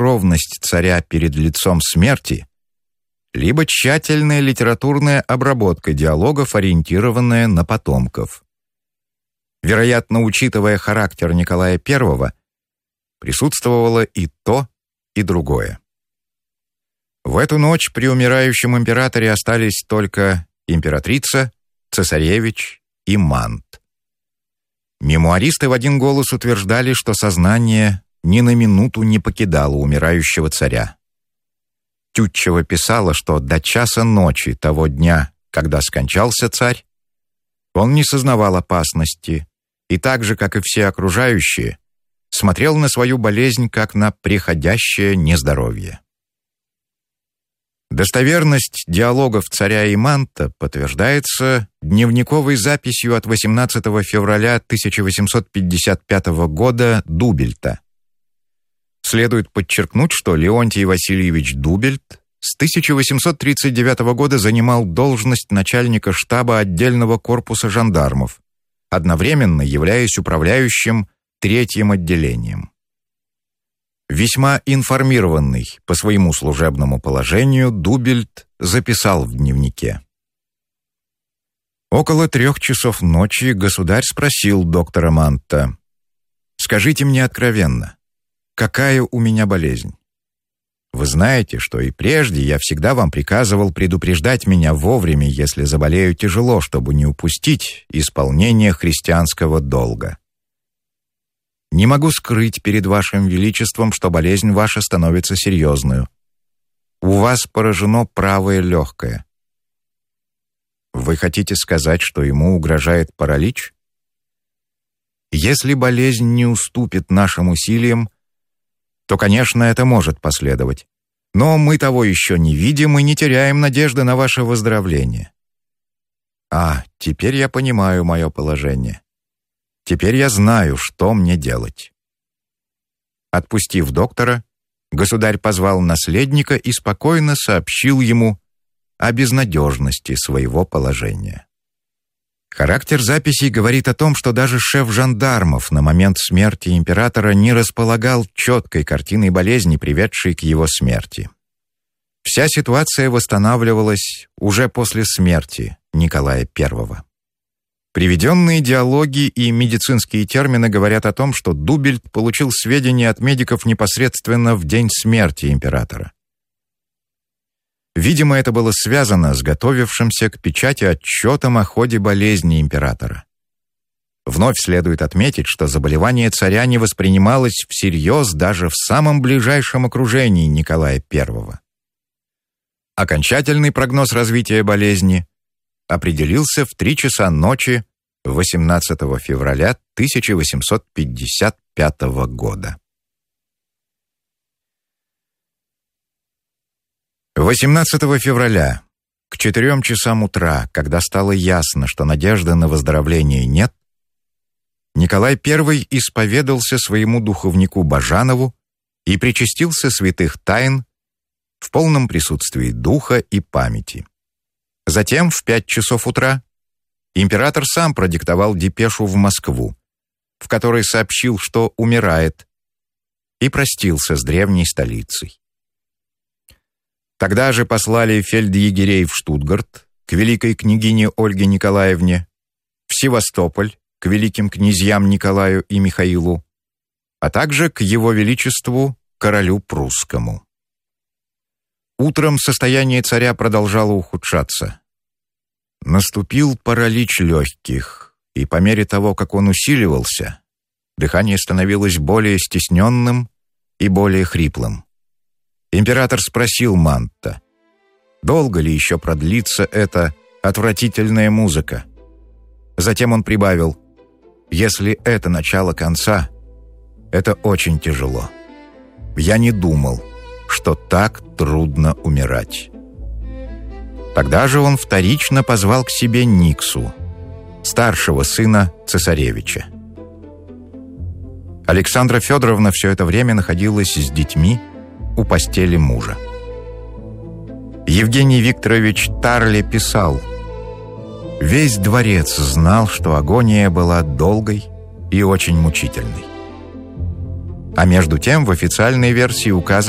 хладнокровность царя перед лицом смерти, либо тщательная литературная обработка диалогов, ориентированная на потомков. Вероятно, учитывая характер Николая I, присутствовало и то, и другое. В эту ночь при умирающем императоре остались только императрица, цесаревич и Мант. Мемуаристы в один голос утверждали, что сознание ни на минуту не покидало умирающего царя. Тютчева писала, что до часа ночи того дня, когда скончался царь, он не сознавал опасности и так же, как и все окружающие, смотрел на свою болезнь как на приходящее нездоровье. Достоверность диалогов царя и Манта подтверждается дневниковой записью от 18 февраля 1855 года Дубельта. Следует подчеркнуть, что Леонтий Васильевич Дубельт с 1839 года занимал должность начальника штаба отдельного корпуса жандармов, одновременно являясь управляющим третьим отделением. Весьма информированный по своему служебному положению, Дубельт записал в дневнике: «Около 3 часов ночи государь спросил доктора Манта: «Скажите мне откровенно, какая у меня болезнь? Вы знаете, что и прежде я всегда вам приказывал предупреждать меня вовремя, если заболею тяжело, чтобы не упустить исполнение христианского долга. Не могу скрыть перед вашим величеством, что болезнь ваша становится серьезную. У вас поражено правое легкое. Вы хотите сказать, что ему угрожает паралич? Если болезнь не уступит нашим усилиям, то, конечно, это может последовать. Но мы того еще не видим и не теряем надежды на ваше выздоровление. Теперь я понимаю мое положение. Теперь я знаю, что мне делать». Отпустив доктора, государь позвал наследника и спокойно сообщил ему о безнадежности своего положения. Характер записей говорит о том, что даже шеф жандармов на момент смерти императора не располагал четкой картиной болезни, приведшей к его смерти. Вся ситуация восстанавливалась уже после смерти Николая I. Приведенные диалоги и медицинские термины говорят о том, что Дубельт получил сведения от медиков непосредственно в день смерти императора. Видимо, это было связано с готовившимся к печати отчетом о ходе болезни императора. Вновь следует отметить, что заболевание царя не воспринималось всерьез даже в самом ближайшем окружении Николая I. Окончательный прогноз развития болезни определился в 3 часа ночи 18 февраля 1855 года. 18 февраля, к 4 часам утра, когда стало ясно, что надежды на выздоровление нет, Николай I исповедался своему духовнику Бажанову и причастился святых тайн в полном присутствии духа и памяти. Затем в 5 часов утра император сам продиктовал депешу в Москву, в которой сообщил, что умирает, и простился с древней столицей. Тогда же послали фельдъегерей в Штутгарт к великой княгине Ольге Николаевне, в Севастополь к великим князьям Николаю и Михаилу, а также к его величеству королю прусскому. Утром состояние царя продолжало ухудшаться. Наступил паралич легких, и по мере того, как он усиливался, дыхание становилось более стесненным и более хриплым. Император спросил Манта, долго ли еще продлится эта отвратительная музыка. Затем он прибавил: «Если это начало конца, это очень тяжело. Я не думал, что так трудно умирать». Тогда же он вторично позвал к себе Никсу, старшего сына цесаревича. Александра Федоровна все это время находилась с детьми у постели мужа. Евгений Викторович Тарле писал: «Весь дворец знал, что агония была долгой и очень мучительной». А между тем в официальной версии указано,